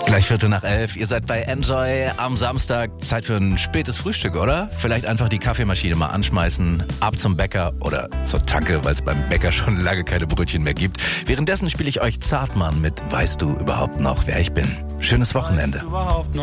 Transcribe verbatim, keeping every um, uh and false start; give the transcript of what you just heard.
Gleich Viertel nach elf. Ihr seid bei Enjoy am Samstag. Zeit für ein spätes Frühstück, oder? Vielleicht einfach die Kaffeemaschine mal anschmeißen, ab zum Bäcker oder zur Tanke, weil es beim Bäcker schon lange keine Brötchen mehr gibt. Währenddessen spiele ich euch Zartmann mit Weißt du überhaupt noch, wer ich bin? Schönes Wochenende.